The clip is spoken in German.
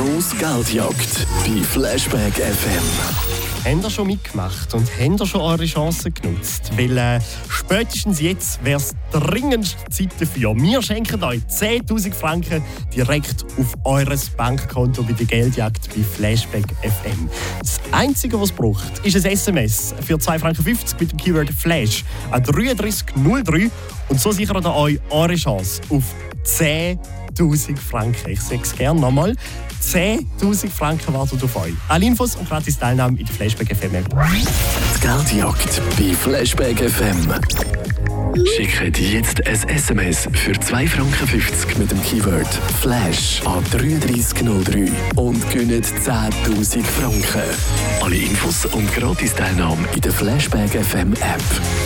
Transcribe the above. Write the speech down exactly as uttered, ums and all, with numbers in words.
grosse Geldjagd bei Flashback F M. Habt ihr schon mitgemacht und habt ihr schon eure Chancen genutzt? Weil äh, spätestens jetzt wäre es dringendste Zeit dafür. Wir schenken euch zehntausend Franken direkt auf eures Bankkonto bei der Geldjagd bei Flashback F M. Das Einzige, was es braucht, ist ein S M S für zwei Franken fünfzig mit dem Keyword Flash an drei drei null drei und so sichert ihr euch eure Chance auf zehntausend Franken. Ich sage es gerne nochmal. zehntausend Franken warten auf euch. Alle Infos und gratis Teilnahme in der Flashback F M App. Die Geldjagd bei Flashback F M. Schickt jetzt ein S M S für zwei Franken fünfzig mit dem Keyword Flash an drei drei null drei und gewinnt zehntausend Franken. Alle Infos und gratis Teilnahme in der Flashback F M App.